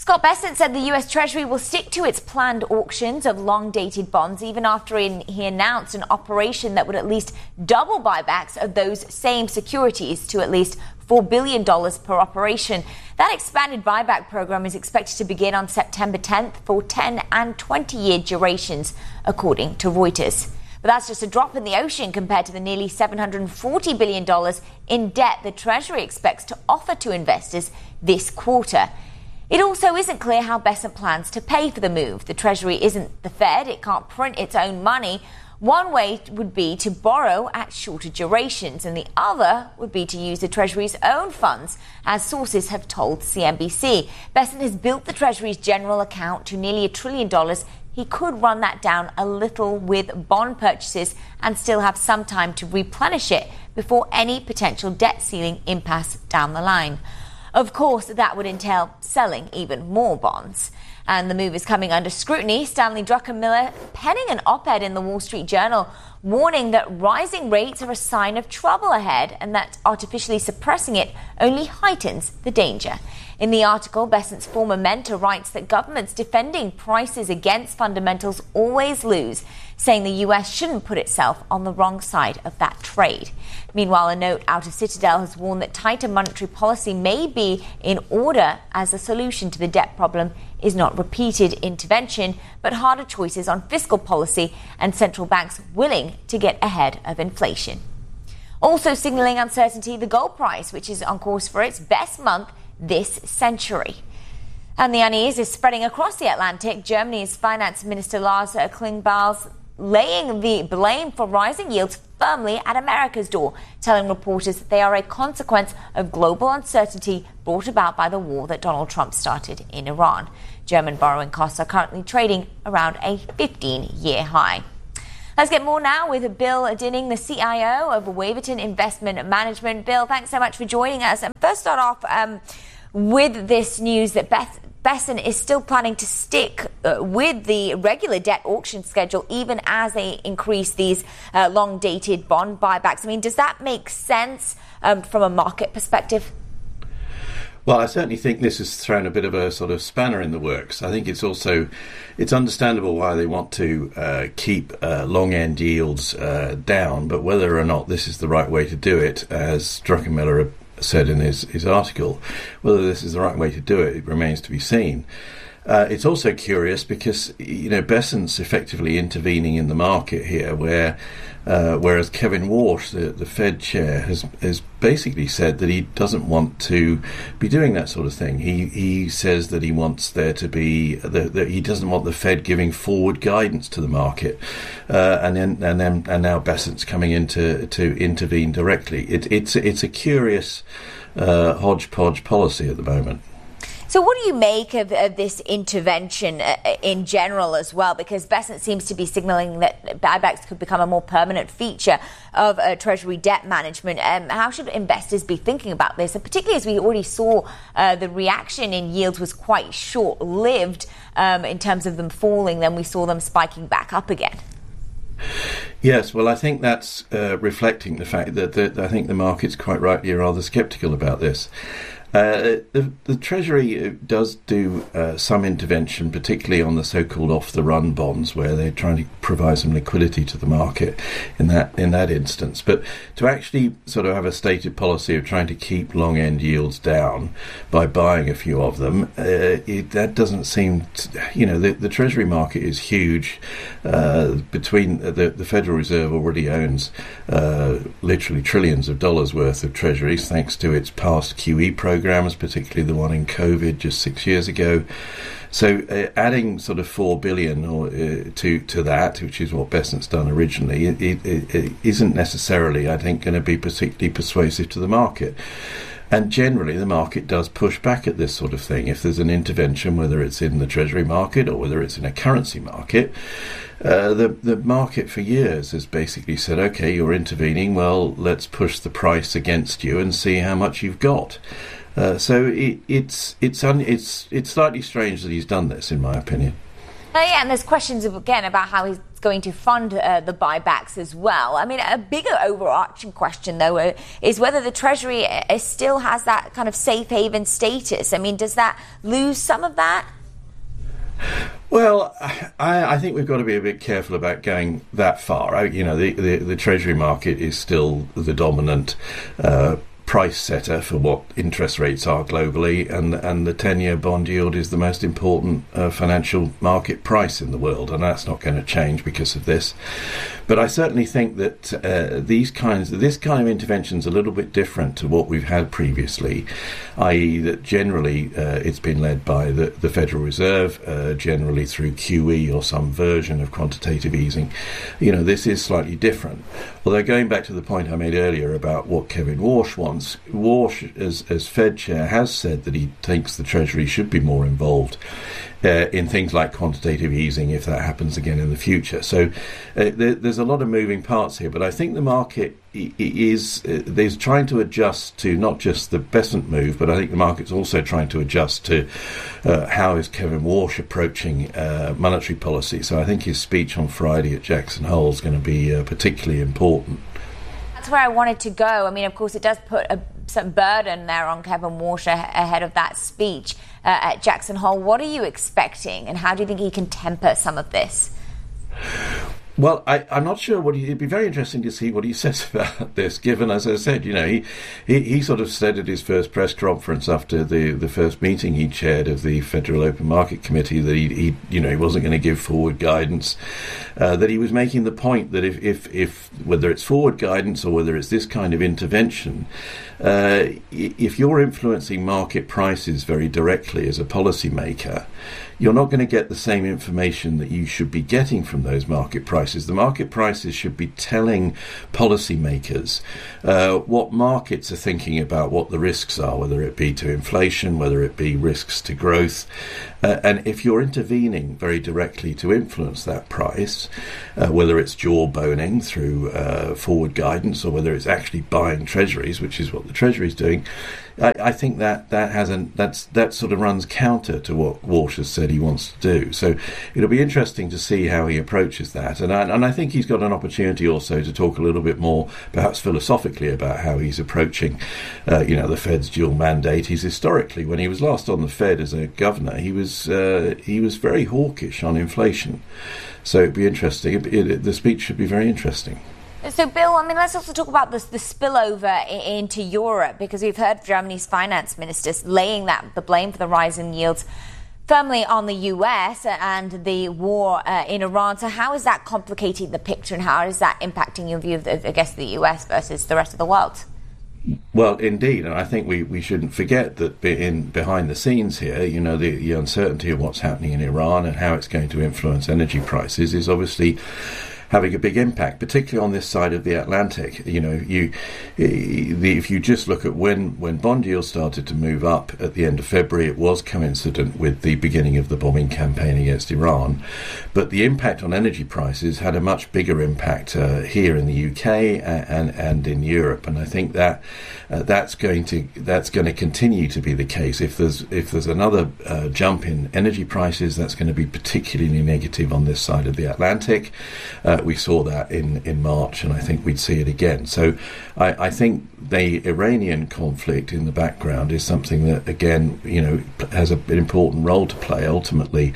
Scott Bessent said the US Treasury will stick to its planned auctions of long-dated bonds even after he announced an operation that would at least double buybacks of those same securities to at least $4 billion per operation. That expanded buyback program is expected to begin on September 10th for 10 and 20-year durations, according to Reuters. But that's just a drop in the ocean compared to the nearly $740 billion in debt the Treasury expects to offer to investors this quarter. It also isn't clear how Bessent plans to pay for the move. The Treasury isn't the Fed. It can't print its own money. One way would be to borrow at shorter durations, and the other would be to use the Treasury's own funds, as sources have told CNBC. Bessent has built the Treasury's general account to nearly $1 trillion. He could run that down a little with bond purchases and still have some time to replenish it before any potential debt ceiling impasse down the line. Of course, that would entail selling even more bonds. And the move is coming under scrutiny. Stanley Druckenmiller penning an op-ed in the Wall Street Journal warning that rising rates are a sign of trouble ahead and that artificially suppressing it only heightens the danger. In the article, Bessent's former mentor writes that governments defending prices against fundamentals always lose, saying the US shouldn't put itself on the wrong side of that trade. Meanwhile, a note out of Citadel has warned that tighter monetary policy may be in order as a solution to the debt problem is not repeated intervention, but harder choices on fiscal policy and central banks willing to get ahead of inflation. Also signaling uncertainty, the gold price, which is on course for its best month this century. And the unease is spreading across the Atlantic. Germany's finance minister Lars Klingbeil's laying the blame for rising yields firmly at America's door, telling reporters that they are a consequence of global uncertainty brought about by the war that Donald Trump started in Iran. German borrowing costs are currently trading around a 15-year high. Let's get more now with Bill Dinning, the CIO of Waverton Investment Management. Bill, thanks so much for joining us. And first start off with this news that Bessent is still planning to stick with the regular debt auction schedule even as they increase these long-dated bond buybacks. I mean, does that make sense from a market perspective? Well, I certainly think this has thrown a bit of a sort of spanner in the works. I think it's understandable why they want to keep long-end yields down, but whether or not this is the right way to do it, as Druckenmiller said in his article, whether this is the right way to do it, it remains to be seen. It's also curious because, Bessent's effectively intervening in the market here, whereas Kevin Warsh, the Fed chair, has basically said that he doesn't want to be doing that sort of thing. He says that he wants there to be that he doesn't want the Fed giving forward guidance to the market, and now Bessent's coming in to intervene directly. It's a curious hodgepodge policy at the moment. So what do you make of this intervention in general as well? Because Bessent seems to be signaling that buybacks could become a more permanent feature of Treasury debt management. How should investors be thinking about this? And particularly as we already saw the reaction in yields was quite short-lived in terms of them falling, then we saw them spiking back up again. Yes, well, I think that's reflecting the fact that I think the market's quite rightly rather sceptical about this. The Treasury does do some intervention, particularly on the so-called off-the-run bonds, where they're trying to provide some liquidity to the market in that instance. But to actually sort of have a stated policy of trying to keep long-end yields down by buying a few of them, that doesn't seem the Treasury market is huge. Between the Federal Reserve already owns literally trillions of dollars worth of Treasuries, thanks to its past QE programs, particularly the one in COVID just 6 years ago. So adding sort of $4 billion to that, which is what Bessent's done originally, it isn't necessarily, I think, going to be particularly persuasive to the market. And generally, the market does push back at this sort of thing. If there's an intervention, whether it's in the Treasury market or whether it's in a currency market, the market for years has basically said, okay, you're intervening, well, let's push the price against you and see how much you've got. So it's slightly strange that he's done this, in my opinion. Yeah, and there's questions again about how he's going to fund the buybacks as well. I mean, a bigger overarching question, though, is whether the Treasury still has that kind of safe haven status. I mean, does that lose some of that? Well, I think we've got to be a bit careful about going that far. You know, the Treasury market is still the dominant price setter for what interest rates are globally, and the 10-year bond yield is the most important financial market price in the world, and that's not going to change because of this. But I certainly think that this kind of intervention is a little bit different to what we've had previously, i.e. that generally it's been led by the Federal Reserve, generally through QE or some version of quantitative easing. You know, this is slightly different. Although going back to the point I made earlier about what Kevin Warsh wants, Warsh, as Fed chair, has said that he thinks the Treasury should be more involved in things like quantitative easing if that happens again in the future. So there's a lot of moving parts here, but I think the market is trying to adjust to not just the Bessent move, but I think the market's also trying to adjust to how is Kevin Warsh approaching monetary policy. So I think his speech on Friday at Jackson Hole is going to be particularly important. That's where I wanted to go. I mean, of course, it does put some burden there on Kevin Warsh ahead of that speech at Jackson Hole. What are you expecting, and how do you think he can temper some of this? Well, I'm not sure it'd be very interesting to see what he says about this, given, as I said, you know, he sort of said at his first press conference after the first meeting he chaired of the Federal Open Market Committee that he wasn't going to give forward guidance, that he was making the point that if whether it's forward guidance or whether it's this kind of intervention, if you're influencing market prices very directly as a policymaker, you're not going to get the same information that you should be getting from those market prices. The market prices should be telling policymakers what markets are thinking about, what the risks are, whether it be to inflation, whether it be risks to growth. And if you're intervening very directly to influence that price, whether it's jawboning through forward guidance or whether it's actually buying treasuries, which is what the Treasury is doing, I think that sort of runs counter to what Warsh has said he wants to do. So it'll be interesting to see how he approaches that. And I think he's got an opportunity also to talk a little bit more, perhaps philosophically, about how he's approaching, the Fed's dual mandate. He's historically, when he was last on the Fed as a governor, he was very hawkish on inflation. So it'd be interesting. The speech should be very interesting. So, Bill, I mean, let's also talk about the spillover into Europe, because we've heard Germany's finance ministers laying the blame for the rise in yields firmly on the US and the war in Iran. So how is that complicating the picture, and how is that impacting your view of, the US versus the rest of the world? Well, indeed, and I think we shouldn't forget that behind the scenes here, you know, the uncertainty of what's happening in Iran and how it's going to influence energy prices is obviously having a big impact, particularly on this side of the Atlantic. You know, if you just look at when bond yields started to move up at the end of February, it was coincident with the beginning of the bombing campaign against Iran. But the impact on energy prices had a much bigger impact here in the UK and in Europe, and I think that's going to continue to be the case. If there's another jump in energy prices, that's going to be particularly negative on this side of the Atlantic. We saw that in March, and I think we'd see it again. So I think the Iranian conflict in the background is something that, again, you know, has an important role to play. Ultimately,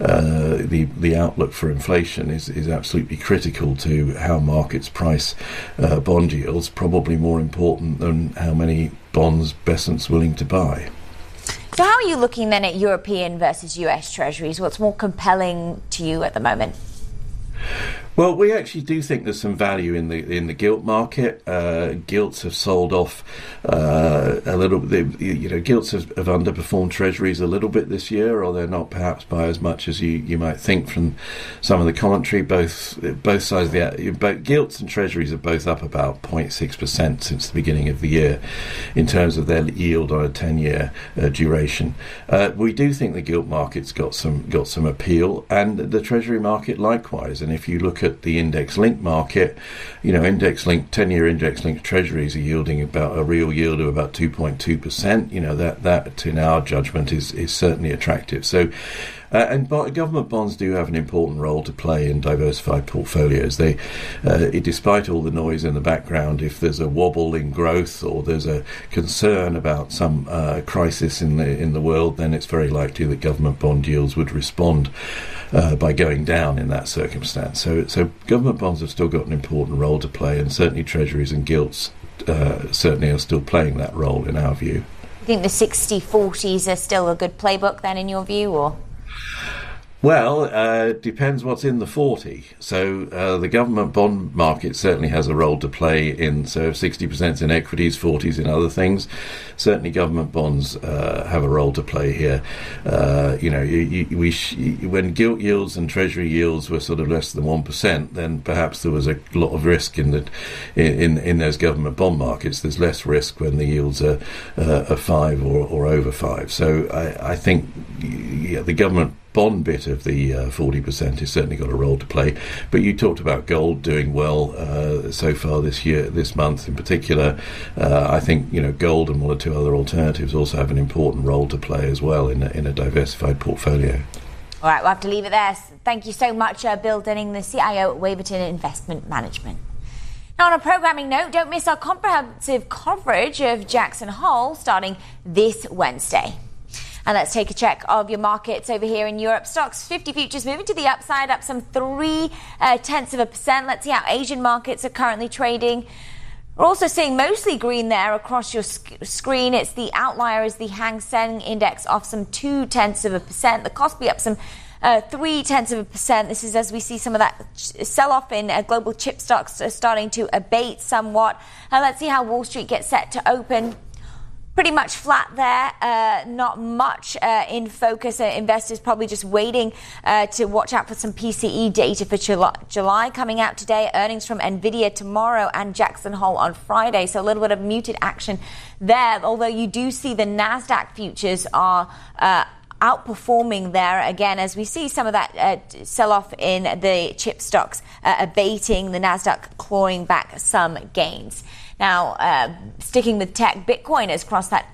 the outlook for inflation is absolutely critical to how markets price bond yields, probably more important than how many bonds Bessent's willing to buy. So how are you looking then at European versus US Treasuries? What's more compelling to you at the moment? Well, we actually do think there's some value in the gilt market. Gilts have sold off a little. Gilts have underperformed treasuries a little bit this year, or they're not perhaps by as much as you might think from some of the commentary. Both sides of both gilts and treasuries are both up about 0.6% since the beginning of the year in terms of their yield on a 10-year duration. We do think the gilt market's got some appeal, and the treasury market likewise. And if you look at the index-linked market, index-linked 10-year index-linked treasuries are yielding about a real yield of about 2.2%. That in our judgment is certainly attractive. So. And government bonds do have an important role to play in diversified portfolios. Despite all the noise in the background, if there's a wobble in growth or there's a concern about some crisis in the world, then it's very likely that government bond yields would respond by going down in that circumstance. So government bonds have still got an important role to play, and certainly treasuries and gilts certainly are still playing that role in our view. You think the 60-40s are still a good playbook then in your view, or? Well, depends what's in the 40. So the government bond market certainly has a role to play in, so 60% in equities, 40s in other things. Certainly government bonds have a role to play here. When gilt yields and treasury yields were sort of less than 1%, then perhaps there was a lot of risk in those government bond markets. There's less risk when the yields are 5 or over 5. So I think the government bond bit of the 40% has certainly got a role to play. But you talked about gold doing well so far this month in particular. I think gold and one or two other alternatives also have an important role to play as well in a diversified portfolio. All right, we'll have to leave it there. Thank you so much, Bill Denning, the CIO at Waverton Investment Management. Now, on a programming note, don't miss our comprehensive coverage of Jackson Hole starting this Wednesday. And let's take a check of your markets over here in Europe. Stocks 50 futures moving to the upside, up some 0.3%. Let's see how Asian markets are currently trading. We're also seeing mostly green there across your screen. It's the outlier is the Hang Seng Index off some 0.2%. The Kospi up some 0.3%. This is as we see some of that sell-off in global chip stocks starting to abate somewhat. Let's see how Wall Street gets set to open. Pretty much flat there, not much in focus. Investors probably just waiting to watch out for some PCE data for July coming out today. Earnings from Nvidia tomorrow and Jackson Hole on Friday. So a little bit of muted action there. Although you do see the NASDAQ futures are outperforming there again as we see some of that sell-off in the chip stocks abating, the NASDAQ clawing back some gains. Now, sticking with tech, Bitcoin has crossed that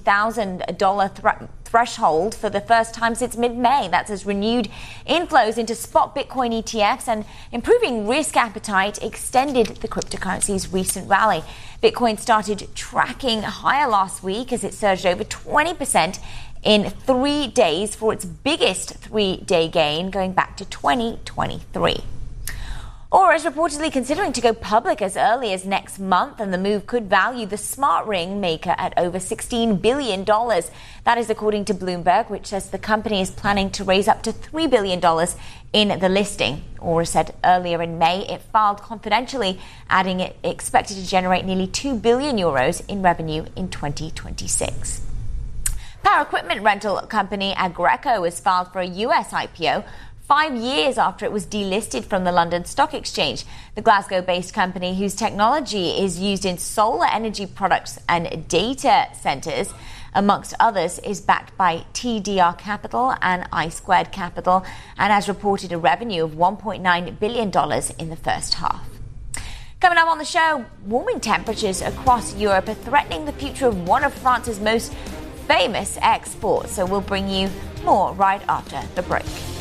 $80,000 threshold for the first time since mid-May. That's as renewed inflows into spot Bitcoin ETFs and improving risk appetite extended the cryptocurrency's recent rally. Bitcoin started tracking higher last week as it surged over 20% in 3 days for its biggest 3-day gain going back to 2023. Aura is reportedly considering to go public as early as next month, and the move could value the smart ring maker at over $16 billion. That is according to Bloomberg, which says the company is planning to raise up to $3 billion in the listing. Aura said earlier in May it filed confidentially, adding it expected to generate nearly €2 billion in revenue in 2026. Power equipment rental company Aggreko has filed for a US IPO 5 years after it was delisted from the London Stock Exchange. The Glasgow-based company, whose technology is used in solar energy products and data centres, amongst others, is backed by TDR Capital and I Squared Capital and has reported a revenue of $1.9 billion in the first half. Coming up on the show, warming temperatures across Europe are threatening the future of one of France's most famous exports. So we'll bring you more right after the break.